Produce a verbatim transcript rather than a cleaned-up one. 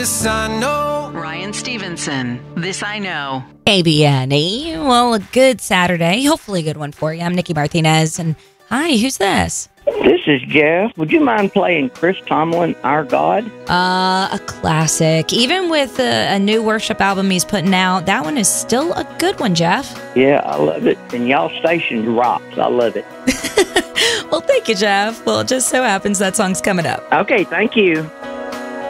This I know. Ryan Stevenson, This I Know. A B N E. Well, a good Saturday. Hopefully a good one for you. I'm Nikki Martinez, and hi, who's this? This is Jeff. Would you mind playing Chris Tomlin, Our God? Uh, a classic. Even with a, a new worship album he's putting out, that one is still a good one, Jeff. Yeah, I love it. And y'all station rocks. I love it. Well, thank you, Jeff. Well, it just so happens that song's coming up. Okay, thank you.